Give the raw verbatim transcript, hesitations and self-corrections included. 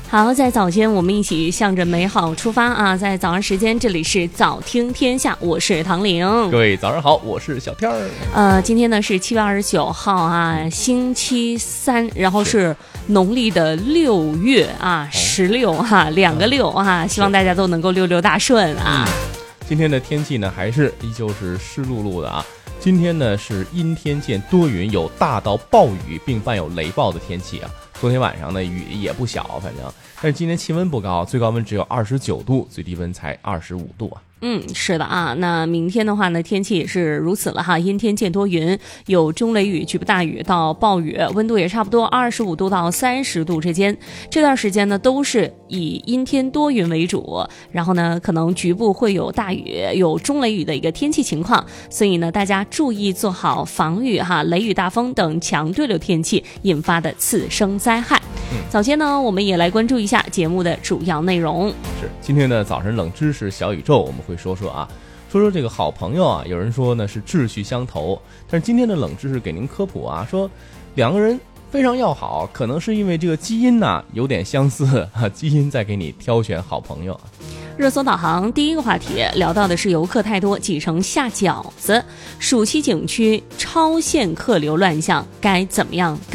好，在早间我们一起向着美好出发啊！在早上时间，这里是早听天下，我是唐玲。 各位早上好，我是小天儿。 呃，今天呢是七月二十九号啊，星期三，然后是农历的六月啊，十六哈，两个六啊，希望大家都能够六六大顺啊。 嗯、今天的天气呢，还是依旧是湿漉漉的啊。今天呢是阴天见多云，有大到暴雨，并伴有雷暴的天气啊。昨天晚上呢雨也不小，反正，但是今天气温不高，最高温只有二十九度，最低温才二十五度啊。 嗯，是的啊，那明天的话呢，天气也是如此了哈，阴天见多云，有中雷雨、局部大雨到暴雨，温度也差不多二十五度到三十度之间。这段时间呢，都是以阴天多云为主，然后呢，可能局部会有大雨、有中雷雨的一个天气情况，所以呢，大家注意做好防御哈，雷雨大风等强对流天气引发的次生灾害。嗯、早先呢，我们也来关注一下节目的主要内容。 是今天的早晨冷知识小宇宙，我们会说说啊，说说这个好朋友啊，有人说呢是志趣相投，但是今天的冷知识给您科普啊，说两个人非常要好，可能是因为这个基因呐、啊、有点相似啊，基因在给你挑选好朋友。 热搜导航第一个话题聊到的是游客太多挤成下饺子，暑期景区超限客流乱象该怎么样